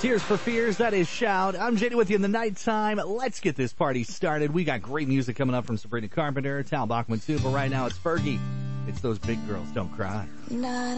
Tears for Fears, that is Shout. I'm JD with you in the nighttime. Let's get this party started. We got great music coming up from Sabrina Carpenter, Tal Bachman too, but right now it's Fergie. It's Those Big Girls Don't Cry.